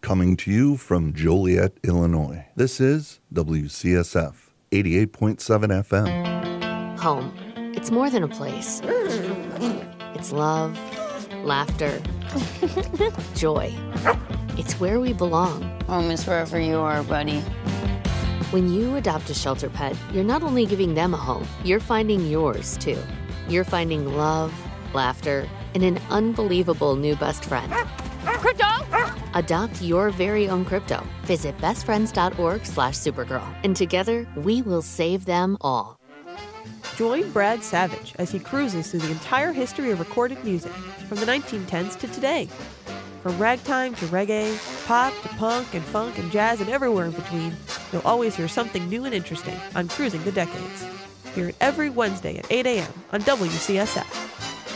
Coming to you from Joliet, Illinois, this is WCSF 88.7 FM. Home. It's more than a place. It's love, laughter, joy. It's where we belong. Home is wherever you are, buddy. When you adopt a shelter pet, you're not only giving them a home, you're finding yours, too. You're finding love, laughter, and an unbelievable new best friend. Crypto! Adopt your very own crypto. Visit bestfriends.org/Supergirl. And together, we will save them all. Join Brad Savage as he cruises through the entire history of recorded music, from the 1910s to today. From ragtime to reggae, pop to punk and funk and jazz and everywhere in between, you'll always hear something new and interesting on Cruising the Decades. Hear it every Wednesday at 8 a.m. on WCSF.